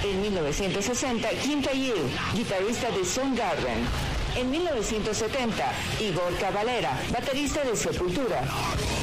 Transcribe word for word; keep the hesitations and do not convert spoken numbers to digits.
En mil novecientos sesenta, Kim Thayil, guitarrista de Soundgarden. En mil novecientos setenta, Igor Cavalera, baterista de Sepultura.